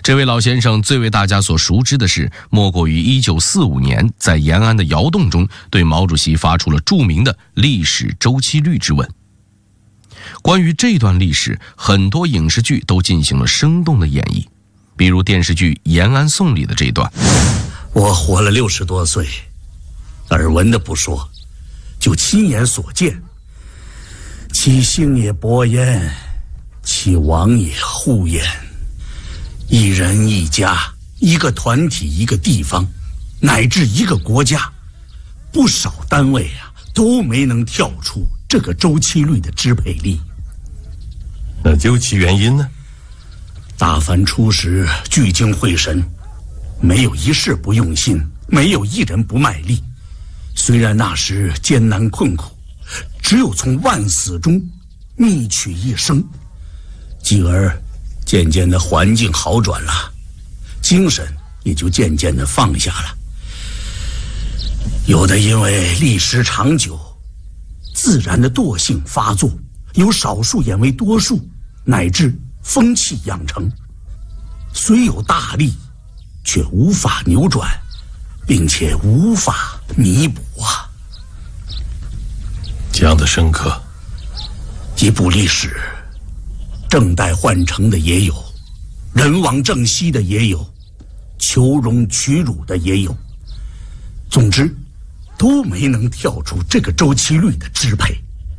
这位老先生最为大家所熟知的是，莫过于1945年在延安的窑洞中对毛主席发出了著名的历史周期率之问。关于这段历史，很多影视剧都进行了生动的演绎，比如电视剧《延安颂》里的这段： 我活了60多岁，耳闻的不说，就亲眼所见，其兴也勃焉，其亡也忽焉。一人一家，一个团体，一个地方，乃至一个国家，不少单位都没能跳出这个周期率的支配力。 那究其原因呢？ 大凡初时聚精会神，没有一事不用心，没有一人不卖力。虽然那时艰难困苦，只有从万死中觅取一生，继而渐渐的环境好转了，精神也就渐渐的放下了。有的因为历时长久，自然的惰性发作，有少数演为多数，乃至风气养成，虽有大力，却无法扭转，并且无法弥补啊。 讲得深刻。 一部历史，正待换成的也有，人亡政息的也有，求荣取辱的也有，总之都没能跳出这个周期率的支配。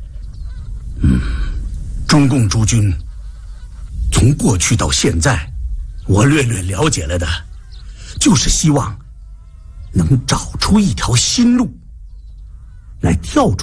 中共诸军从过去到现在，我略略了解了的，就是希望能找出一条新路来跳出